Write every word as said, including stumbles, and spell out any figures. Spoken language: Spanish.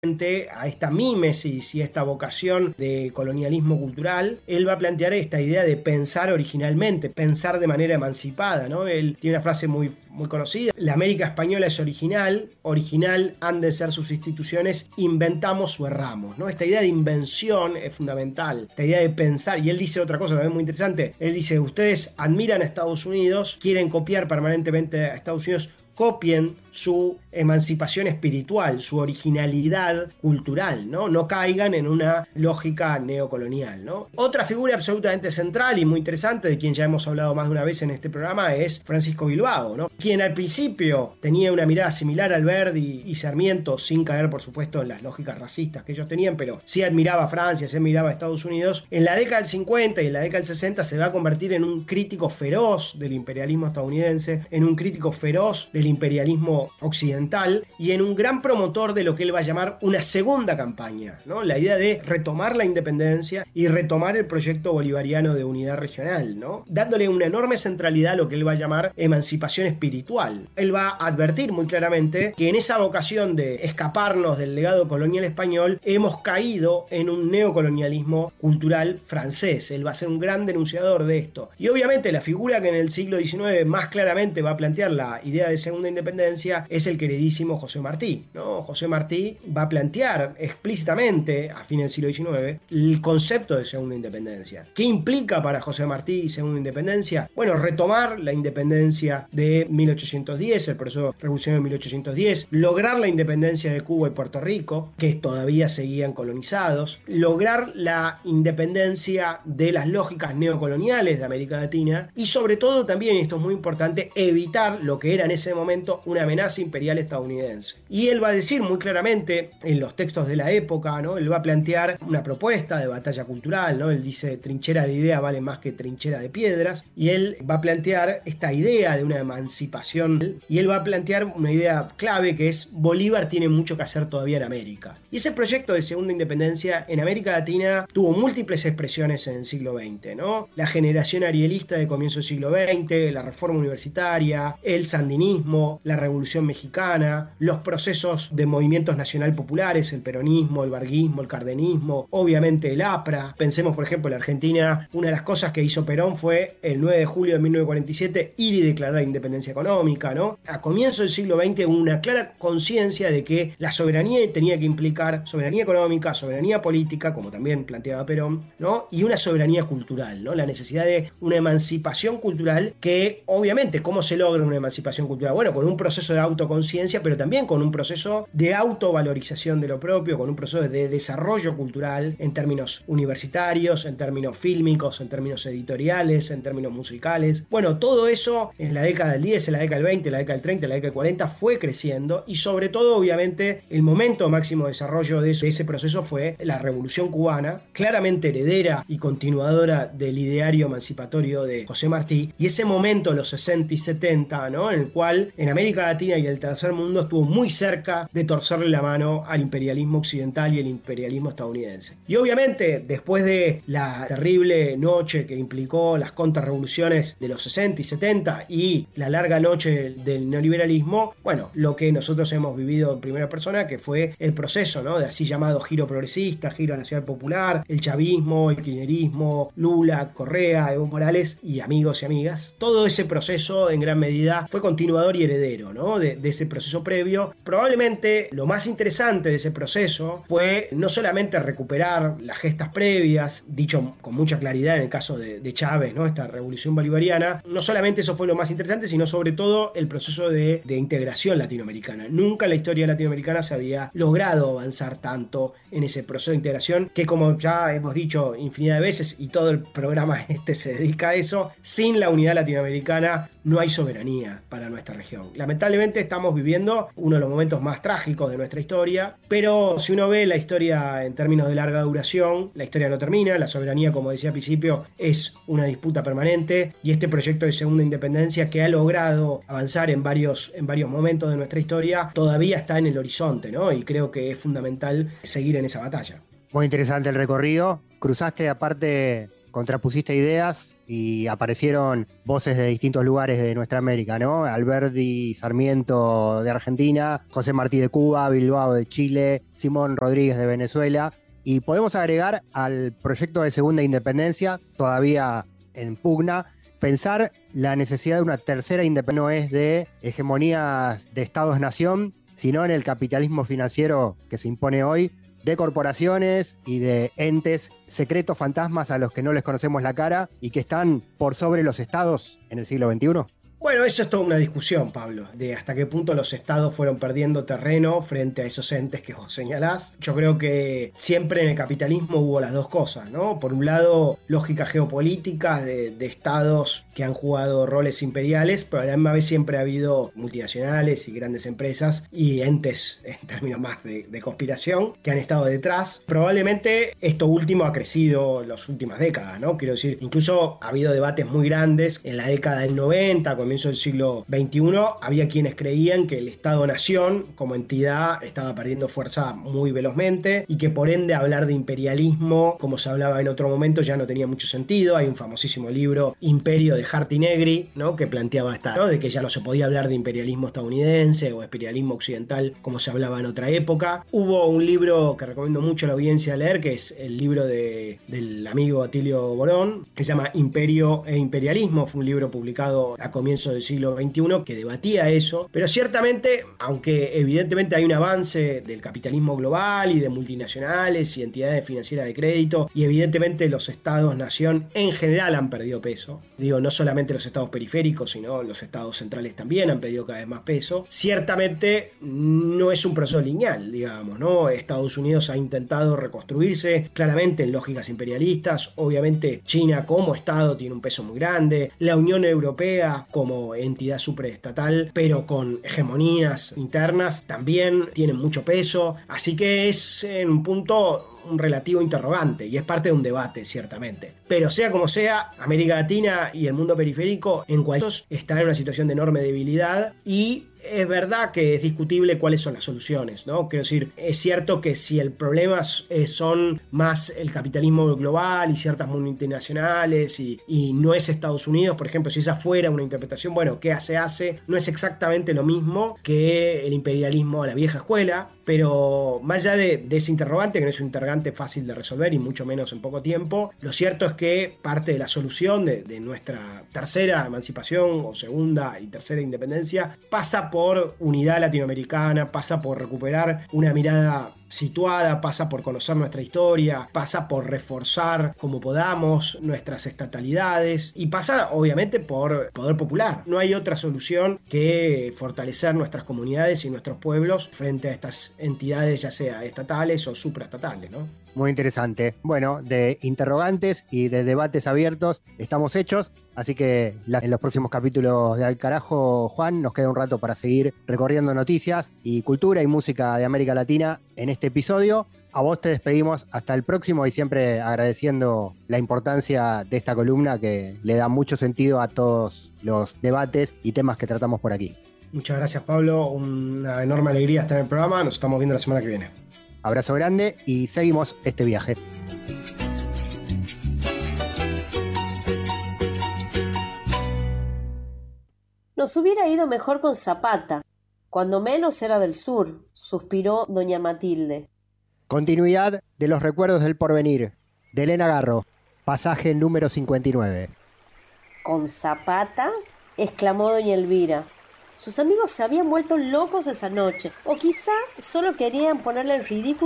a esta mímesis y esta vocación de colonialismo cultural, él va a plantear esta idea de pensar originalmente, pensar de manera emancipada, ¿no? Él tiene una frase muy, muy conocida: la América española es original, original han de ser sus instituciones, inventamos o erramos, ¿no? Esta idea de invención es fundamental, esta idea de pensar. Y él dice otra cosa también muy interesante, él dice: ustedes admiran a Estados Unidos, quieren copiar permanentemente a Estados Unidos, copien su emancipación espiritual, su originalidad cultural, ¿no? No caigan en una lógica neocolonial, ¿no? Otra figura absolutamente central y muy interesante, de quien ya hemos hablado más de una vez en este programa, es Francisco Bilbao, ¿no? Quien al principio tenía una mirada similar a Alberdi y Sarmiento, sin caer, por supuesto, en las lógicas racistas que ellos tenían, pero sí admiraba a Francia, sí admiraba a Estados Unidos. En la década del cincuenta y en la década del sesenta se va a convertir en un crítico feroz del imperialismo estadounidense, en un crítico feroz del imperialismo occidental y en un gran promotor de lo que él va a llamar una segunda campaña, ¿no? La idea de retomar la independencia y retomar el proyecto bolivariano de unidad regional, ¿no? Dándole una enorme centralidad a lo que él va a llamar emancipación espiritual. Él va a advertir muy claramente que en esa vocación de escaparnos del legado colonial español hemos caído en un neocolonialismo cultural francés. Él va a ser un gran denunciador de esto. Y obviamente la figura que en el siglo diecinueve más claramente va a plantear la idea de segunda independencia es el queridísimo José Martí, ¿no? José Martí va a plantear explícitamente a fines del siglo diecinueve el concepto de segunda independencia. ¿Qué implica para José Martí segunda independencia? Bueno, retomar la independencia de mil ochocientos diez, el proceso revolucionario de mil ochocientos diez, lograr la independencia de Cuba y Puerto Rico, que todavía seguían colonizados, lograr la independencia de las lógicas neocoloniales de América Latina y sobre todo también, y esto es muy importante, evitar lo que era en ese momento una amenaza imperial estadounidense. Y él va a decir muy claramente en los textos de la época, ¿no? Él va a plantear una propuesta de batalla cultural, ¿no? Él dice: trinchera de idea vale más que trinchera de piedras, y él va a plantear esta idea de una emancipación, y él va a plantear una idea clave que es: Bolívar tiene mucho que hacer todavía en América. Y ese proyecto de segunda independencia en América Latina tuvo múltiples expresiones en el siglo veinte, ¿no? La generación arielista de comienzo del siglo veinte, la reforma universitaria, el sandinismo, la revolución mexicana, los procesos de movimientos nacional populares, el peronismo, el varguismo, el cardenismo, obviamente el APRA. Pensemos, por ejemplo, en la Argentina, una de las cosas que hizo Perón fue el nueve de julio de mil novecientos cuarenta y siete ir y declarar la independencia económica, ¿no? A comienzo del siglo veinte hubo una clara conciencia de que la soberanía tenía que implicar soberanía económica, soberanía política, como también planteaba Perón, ¿no? Y una soberanía cultural, ¿no? La necesidad de una emancipación cultural que, obviamente, ¿cómo se logra una emancipación cultural? Bueno, con un proceso de autoconciencia, pero también con un proceso de autovalorización de lo propio, con un proceso de desarrollo cultural en términos universitarios, en términos fílmicos, en términos editoriales, en términos musicales. Bueno, todo eso en la década del diez, en la década del veinte, en la década del treinta, en la década del cuarenta fue creciendo, y sobre todo, obviamente, el momento de máximo desarrollo de ese, de ese proceso fue la Revolución Cubana, claramente heredera y continuadora del ideario emancipatorio de José Martí, y ese momento, los sesenta y setenta, ¿no? En el cual en América Latina y el tercer mundo estuvo muy cerca de torcerle la mano al imperialismo occidental y el imperialismo estadounidense. Y obviamente, después de la terrible noche que implicó las contrarrevoluciones de los sesenta y setenta y la larga noche del neoliberalismo, bueno, lo que nosotros hemos vivido en primera persona, que fue el proceso, ¿no? De así llamado giro progresista, giro nacional popular, el chavismo, el kirchnerismo, Lula, Correa, Evo Morales y amigos y amigas. Todo ese proceso en gran medida fue continuador y heredero, ¿no? de, de ese proceso previo. Probablemente lo más interesante de ese proceso fue no solamente recuperar las gestas previas, dicho con mucha claridad en el caso de, de Chávez, ¿no? Esta revolución bolivariana, no solamente eso fue lo más interesante, sino sobre todo el proceso de, de integración latinoamericana. Nunca en la historia latinoamericana se había logrado avanzar tanto en ese proceso de integración, que, como ya hemos dicho infinidad de veces, y todo el programa este se dedica a eso, sin la unidad latinoamericana no hay soberanía para nuestra región. Lamentablemente estamos viviendo uno de los momentos más trágicos de nuestra historia, pero si uno ve la historia en términos de larga duración, la historia no termina. La soberanía, como decía al principio, es una disputa permanente, y este proyecto de segunda independencia, que ha logrado avanzar en varios, en varios momentos de nuestra historia, todavía está en el horizonte, ¿no? Y creo que es fundamental seguir en esa batalla. Muy interesante el recorrido. Cruzaste, aparte contrapusiste ideas y aparecieron voces de distintos lugares de nuestra América, ¿no? Alberdi Sarmiento de Argentina, José Martí de Cuba, Bilbao de Chile, Simón Rodríguez de Venezuela. Y podemos agregar al proyecto de Segunda Independencia, todavía en pugna, pensar la necesidad de una tercera independencia, no es de hegemonías de Estados-nación, sino en el capitalismo financiero que se impone hoy, de corporaciones y de entes secretos fantasmas a los que no les conocemos la cara y que están por sobre los estados en el siglo veintiuno. Bueno, eso es toda una discusión, Pablo, de hasta qué punto los estados fueron perdiendo terreno frente a esos entes que vos señalás. Yo creo que siempre en el capitalismo hubo las dos cosas, ¿no? Por un lado, lógicas geopolíticas de, de estados que han jugado roles imperiales, pero a la misma vez siempre ha habido multinacionales y grandes empresas y entes, en términos más de, de conspiración, que han estado detrás. Probablemente esto último ha crecido en las últimas décadas, ¿no? Quiero decir, incluso ha habido debates muy grandes en la década del noventa, con comienzo del siglo veintiuno, había quienes creían que el Estado-Nación como entidad estaba perdiendo fuerza muy velozmente y que por ende hablar de imperialismo, como se hablaba en otro momento, ya no tenía mucho sentido. Hay un famosísimo libro, Imperio, de Harty Negri, ¿no? que planteaba esta, ¿no? de que ya no se podía hablar de imperialismo estadounidense o imperialismo occidental como se hablaba en otra época. Hubo un libro que recomiendo mucho a la audiencia leer, que es el libro de, del amigo Atilio Borón, que se llama Imperio e Imperialismo. Fue un libro publicado a comienzos del siglo veintiuno que debatía eso, pero ciertamente, aunque evidentemente hay un avance del capitalismo global y de multinacionales y entidades financieras de crédito, y evidentemente los estados-nación en general han perdido peso, digo, no solamente los estados periféricos, sino los estados centrales también han perdido cada vez más peso, ciertamente no es un proceso lineal, digamos, ¿no? Estados Unidos ha intentado reconstruirse claramente en lógicas imperialistas, obviamente China como estado tiene un peso muy grande, la Unión Europea como entidad supraestatal, pero con hegemonías internas, también tienen mucho peso, así que es en un punto un relativo interrogante y es parte de un debate, ciertamente. Pero sea como sea, América Latina y el mundo periférico en cuantos están en una situación de enorme debilidad y es verdad que es discutible cuáles son las soluciones, ¿no? Quiero decir, es cierto que si el problema son más el capitalismo global y ciertas multinacionales y, y no es Estados Unidos, por ejemplo, si esa fuera una interpretación, bueno, ¿qué hace hace? No es exactamente lo mismo que el imperialismo a la vieja escuela, pero más allá de, de ese interrogante, que no es un interrogante fácil de resolver y mucho menos en poco tiempo, lo cierto es que parte de la solución de, de nuestra tercera emancipación o segunda y tercera independencia pasa por unidad latinoamericana, pasa por recuperar una mirada situada, pasa por conocer nuestra historia, pasa por reforzar como podamos nuestras estatalidades y pasa obviamente por poder popular. No hay otra solución que fortalecer nuestras comunidades y nuestros pueblos frente a estas entidades, ya sea estatales o supraestatales, ¿no? Muy interesante. Bueno, de interrogantes y de debates abiertos estamos hechos, así que la, en los próximos capítulos de Al Carajo, Juan, nos queda un rato para seguir recorriendo noticias y cultura y música de América Latina en este episodio. A vos te despedimos hasta el próximo y siempre agradeciendo la importancia de esta columna que le da mucho sentido a todos los debates y temas que tratamos por aquí. Muchas gracias, Pablo. Una enorme alegría estar en el programa. Nos estamos viendo la semana que viene. Abrazo grande y seguimos este viaje. Nos hubiera ido mejor con Zapata. Cuando menos era del sur, suspiró doña Matilde. Continuidad de los recuerdos del porvenir, de Elena Garro, pasaje número cincuenta y nueve. ¿Con Zapata?, exclamó doña Elvira. Sus amigos se habían vuelto locos esa noche, o quizá solo querían ponerle en ridículo